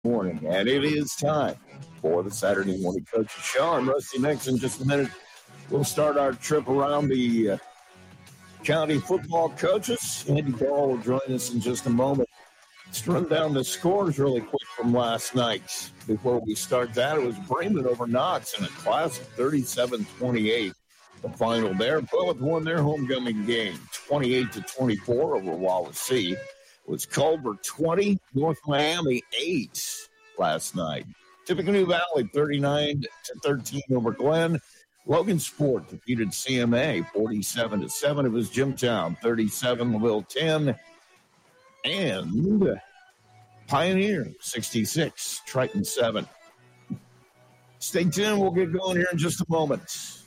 Morning, and it is time for the Saturday Morning Coaches Show. I'm Rusty Nix. In just a minute, we'll start our trip around the county football coaches. Andy Ball will join us in just a moment. Let's run down the scores really quick from last night. Before we start that, it was Bremen over Knox in a classic 37-28. The final there. Plymouth won their homecoming game 28-24 over Wawasee. Was Culver 20, North Miami 8 last night. Tippecanoe Valley 39-13 over Glenn. Logan Sport defeated CMA 47-7. It was Jimtown 37, Louisville 10. And Pioneer 66, Triton 7. Stay tuned. We'll get going here in just a moment.